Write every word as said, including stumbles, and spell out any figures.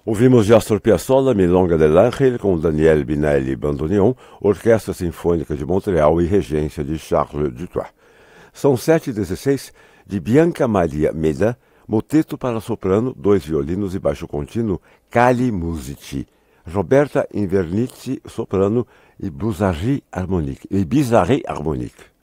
Ouvimos de Astor Piazzolla, Milonga dell'Ángel, com Daniel Binelli Bandoneon, Orquestra Sinfônica de Montreal e regência de Charles Dutoit. São sete e dezesseis, de Bianca Maria Meda, moteto para soprano, dois violinos e baixo contínuo, Cali Musici. Roberta Invernizzi, soprano, e Bizarre Harmonique. E Bizarre Harmonique.